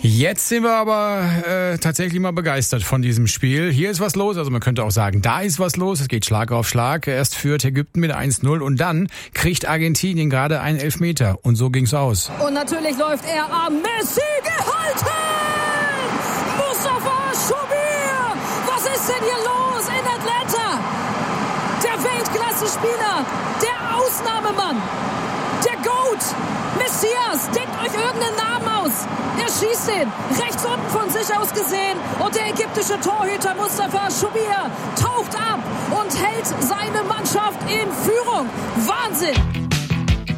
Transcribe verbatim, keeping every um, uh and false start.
Jetzt sind wir aber äh, tatsächlich mal begeistert von diesem Spiel. Hier ist was los, also man könnte auch sagen, da ist was los. Es geht Schlag auf Schlag. Erst führt Ägypten mit eins null und dann kriegt Argentinien gerade einen Elfmeter. Und so ging's aus. Und natürlich läuft er am Messi gehalten! Mustafa Shubir! Was ist denn hier los in Atlanta? Der Weltklasse-Spieler, der Ausnahmemann, der Goat, Messias, denkt euch irgendeinen Namen aus. Er schießt ihn rechts unten von sich aus gesehen und der ägyptische Torhüter Mustafa Shubir taucht ab und hält seine Mannschaft in Führung. Wahnsinn!